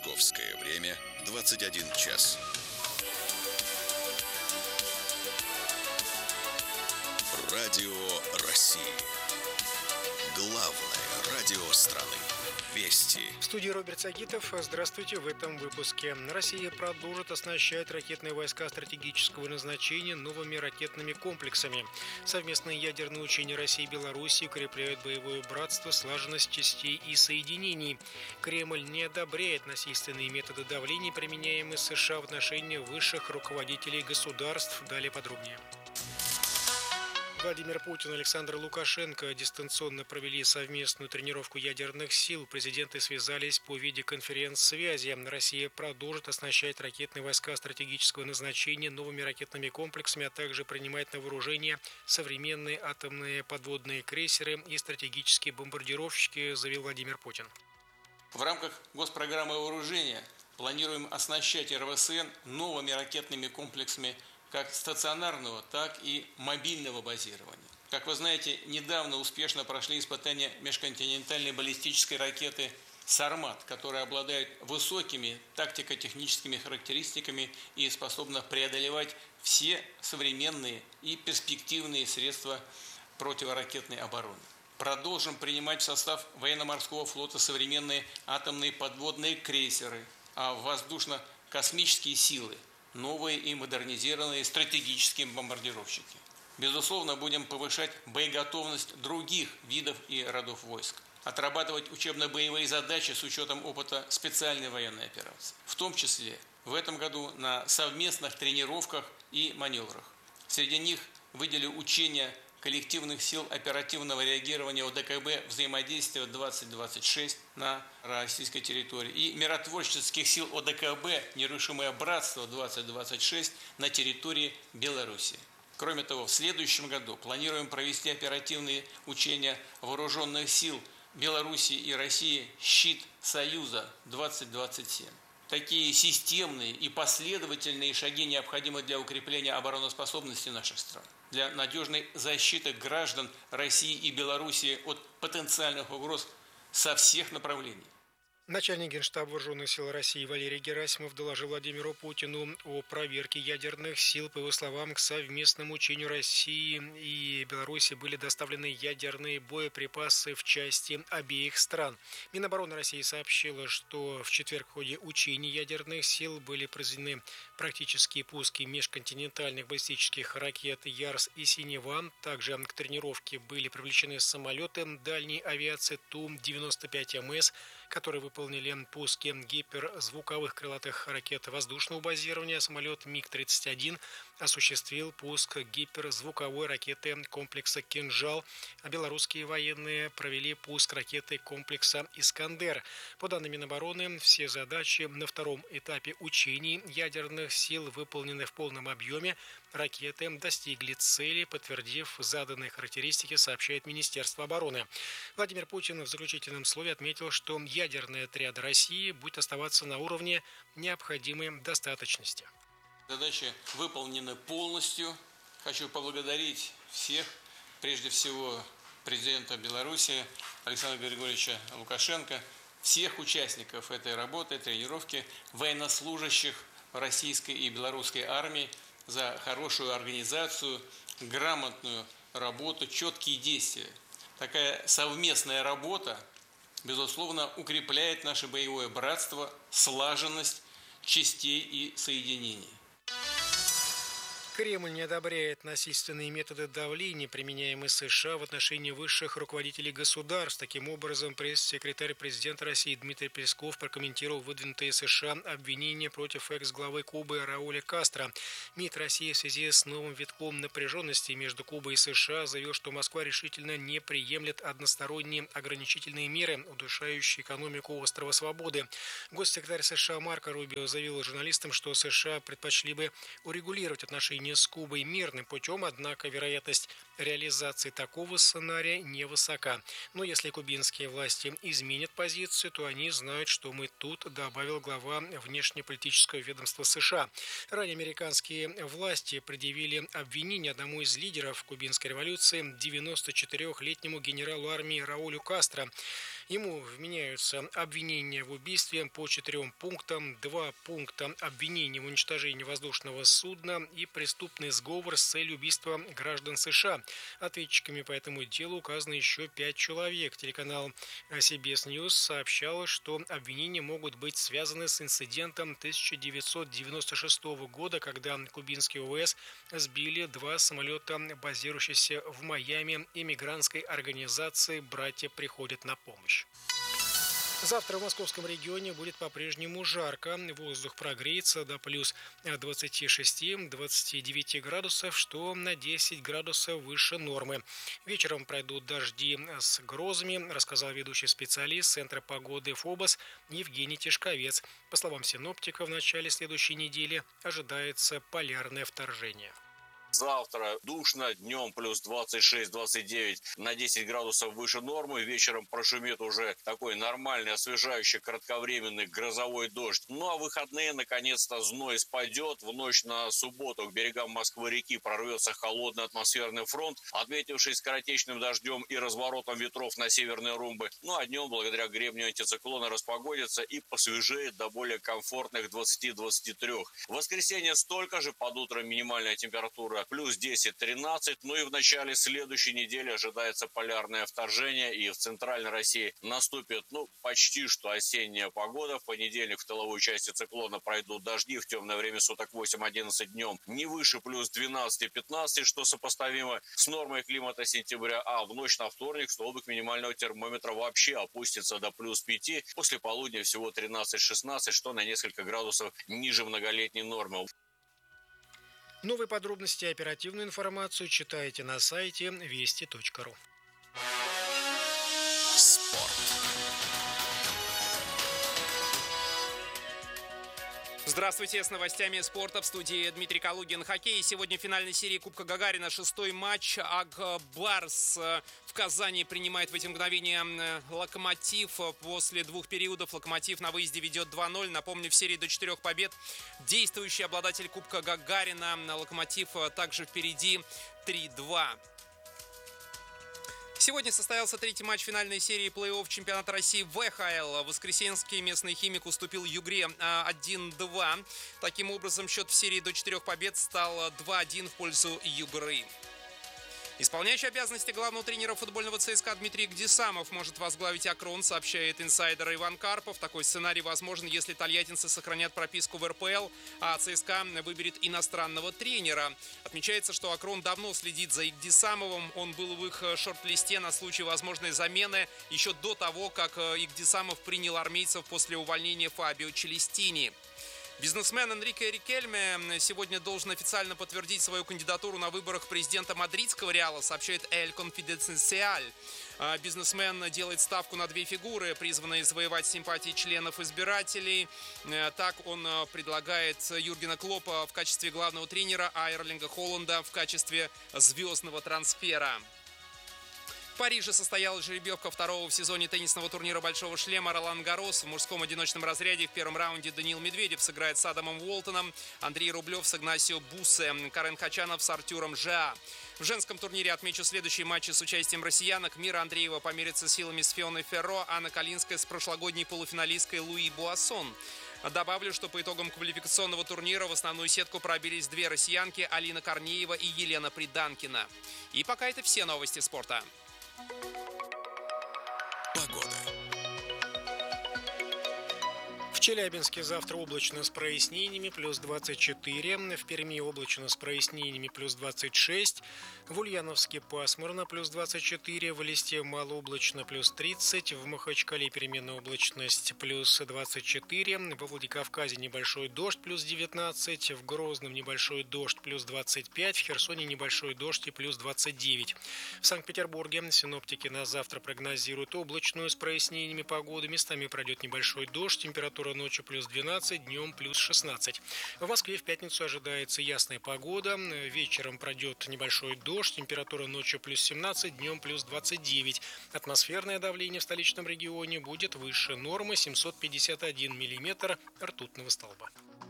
Московское время 21 час. Радио России. Главное радио страны. Вести. В студии Роберт Сагитов. Здравствуйте. В этом выпуске. Россия продолжит оснащать ракетные войска стратегического назначения новыми ракетными комплексами. Совместные ядерные учения России и Беларуси укрепляют боевое братство, слаженность частей и соединений. Кремль не одобряет насильственные методы давления, применяемые США в отношении высших руководителей государств. Далее подробнее. Владимир Путин и Александр Лукашенко дистанционно провели совместную тренировку ядерных сил. Президенты связались по видеоконференц-связи. Россия продолжит оснащать ракетные войска стратегического назначения новыми ракетными комплексами, а также принимать на вооружение современные атомные подводные крейсеры и стратегические бомбардировщики, заявил Владимир Путин. В рамках госпрограммы вооружения планируем оснащать РВСН новыми ракетными комплексами как стационарного, так и мобильного базирования. Как вы знаете, недавно успешно прошли испытания межконтинентальной баллистической ракеты «Сармат», которая обладает высокими тактико-техническими характеристиками и способна преодолевать все современные и перспективные средства противоракетной обороны. Продолжим принимать в состав военно-морского флота современные атомные подводные крейсеры, а воздушно-космические силы новые и модернизированные стратегические бомбардировщики. Безусловно, будем повышать боеготовность других видов и родов войск, отрабатывать учебно-боевые задачи с учетом опыта специальной военной операции, в том числе в этом году на совместных тренировках и маневрах. Среди них выделю учения коллективных сил оперативного реагирования ОДКБ «Взаимодействие 2026» на российской территории и миротворческих сил ОДКБ «Нерушимое братство 2026» на территории Беларуси. Кроме того, в следующем году планируем провести оперативные учения вооруженных сил Беларуси и России «Щит Союза 2027». Такие системные и последовательные шаги необходимы для укрепления обороноспособности наших стран, для надежной защиты граждан России и Беларуси от потенциальных угроз со всех направлений. Начальник Генштаба Вооруженных сил России Валерий Герасимов доложил Владимиру Путину о проверке ядерных сил. По его словам, к совместному учению России и Беларуси были доставлены ядерные боеприпасы в части обеих стран. Минобороны России сообщила, что в четверг в ходе учений ядерных сил были произведены практические пуски межконтинентальных баллистических ракет «Ярс» и «Синева». Также к тренировке были привлечены самолеты дальней авиации Ту-95МС, которые выполнили пуски гиперзвуковых крылатых ракет воздушного базирования. Самолет МиГ-31 осуществил пуск гиперзвуковой ракеты комплекса «Кинжал», а белорусские военные провели пуск ракеты комплекса «Искандер». По данным Минобороны, все задачи на втором этапе учений ядерных сил выполнены в полном объеме. Ракеты достигли цели, подтвердив заданные характеристики, сообщает Министерство обороны. Владимир Путин в заключительном слове отметил, что ядерные отряды России будет оставаться на уровне необходимой достаточности. Задачи выполнены полностью. Хочу поблагодарить всех, прежде всего президента Беларуси Александра Григорьевича Лукашенко, всех участников этой работы, тренировки, военнослужащих российской и белорусской армии за хорошую организацию, грамотную работу, четкие действия. Такая совместная работа, безусловно, укрепляет наше боевое братство, слаженность частей и соединений. Кремль не одобряет насильственные методы давления, применяемые США в отношении высших руководителей государств. Таким образом, пресс-секретарь президента России Дмитрий Песков прокомментировал выдвинутые США обвинения против экс-главы Кубы Рауля Кастро. МИД России в связи с новым витком напряженности между Кубой и США заявил, что Москва решительно не приемлет односторонние ограничительные меры, удушающие экономику острова Свободы. Госсекретарь США Марко Рубио заявил журналистам, что США предпочли бы урегулировать отношения с Кубой мирным путем, однако вероятность реализации такого сценария невысока. Но если кубинские власти изменят позицию, то они знают, что мы тут, добавил глава внешнеполитического ведомства США. Ранее американские власти предъявили обвинение одному из лидеров кубинской революции, 94-летнему генералу армии Раулю Кастро. Ему вменяются обвинения в убийстве по 4 пунктам, 2 пункта обвинения в уничтожении воздушного судна и преступный сговор с целью убийства граждан США. Ответчиками по этому делу указано еще 5 человек. Телеканал CBS News сообщал, что обвинения могут быть связаны с инцидентом 1996 года, когда кубинские ВВС сбили 2 самолета, базирующиеся в Майами, иммигрантской организации «Братья приходят на помощь». Завтра в московском регионе будет по-прежнему жарко. Воздух прогреется до плюс 26-29 градусов, что на 10 градусов выше нормы. Вечером пройдут дожди с грозами, рассказал ведущий специалист Центра погоды ФОБОС Евгений Тишковец. По словам синоптика, в начале следующей недели ожидается полярное вторжение. Завтра душно, днем плюс 26-29, на 10 градусов выше нормы. Вечером прошумит уже такой нормальный, освежающий, кратковременный грозовой дождь. Ну а в выходные, наконец-то, зной спадет. В ночь на субботу к берегам Москвы-реки прорвется холодный атмосферный фронт, отметивший скоротечным дождем и разворотом ветров на северные румбы. Ну а днем, благодаря гребню антициклона, распогодится и посвежеет до более комфортных 20-23. В воскресенье столько же, под утро минимальная температура плюс 10-13, ну и в начале следующей недели ожидается полярное вторжение, и в центральной России наступит, почти что осенняя погода. В понедельник в тыловой части циклона пройдут дожди, в темное время суток 8-11 днем, не выше плюс 12-15, что сопоставимо с нормой климата сентября, а в ночь на вторник столбик минимального термометра вообще опустится до плюс 5, после полудня всего 13-16, что на несколько градусов ниже многолетней нормы. Новые подробности и оперативную информацию читайте на сайте вести.ру. Спорт. Здравствуйте, с новостями спорта в студии Дмитрий Калугин. Хоккей. Сегодня в финальной серии Кубка Гагарина 6-й матч. Ак Барс в Казани принимает в эти мгновения Локомотив. После 2 периодов Локомотив на выезде ведет 2-0. Напомню, в серии до 4 побед действующий обладатель Кубка Гагарина Локомотив также впереди 3-2. Сегодня состоялся 3-й матч финальной серии плей-офф чемпионата России ВХЛ. Воскресенский местный «Химик» уступил «Югре» 1-2. Таким образом, счет в серии до 4 побед стал 2-1 в пользу «Югры». Исполняющий обязанности главного тренера футбольного ЦСКА Дмитрий Гдисамов может возглавить «Акрон», сообщает инсайдер Иван Карпов. Такой сценарий возможен, если тольяттинцы сохранят прописку в РПЛ, а ЦСКА выберет иностранного тренера. Отмечается, что «Акрон» давно следит за Игдисамовым. Он был в их шорт-листе на случай возможной замены еще до того, как Игдисамов принял армейцев после увольнения Фабио Челестини. Бизнесмен Энрике Рикельме сегодня должен официально подтвердить свою кандидатуру на выборах президента мадридского Реала, сообщает Эль Конфиденциаль. Бизнесмен делает ставку на 2 фигуры, призванные завоевать симпатии членов избирателей. Так он предлагает Юргена Клоппа в качестве главного тренера, а Эрлинга Холланда в качестве звездного трансфера. В Париже состоялась жеребьевка 2-го в сезоне теннисного турнира «Большого шлема» Ролан Гаррос. В мужском одиночном разряде в первом раунде Даниил Медведев сыграет с Адамом Уолтоном, Андрей Рублев с Игнасио Буссе, Карен Хачанов с Артуром Жеа. В женском турнире отмечу следующие матчи с участием россиянок. Мира Андреева померится силами с Фионой Ферро, Анна Калинская с прошлогодней полуфиналисткой Луи Буассон. Добавлю, что по итогам квалификационного турнира в основную сетку пробились 2 россиянки – Алина Корнеева и Елена Приданкина. И пока это все новости спорта. Погода. В Челябинске завтра облачно с прояснениями, плюс 24. В Перми облачно с прояснениями, плюс 26. В Ульяновске пасмурно, плюс 24. В Элисте малооблачно, плюс 30. В Махачкале переменная облачность, плюс 24. Во Владикавказе небольшой дождь, плюс 19. В Грозном небольшой дождь, плюс 25. В Херсоне небольшой дождь и плюс 29. В Санкт-Петербурге синоптики на завтра прогнозируют облачную с прояснениями погоду. Местами пройдет небольшой дождь. Температура ночью плюс 12, днем плюс 16. В Москве в пятницу ожидается ясная погода. Вечером пройдет небольшой дождь. Температура ночью плюс 17, днем плюс 29. Атмосферное давление в столичном регионе будет выше нормы 751 миллиметр ртутного столба.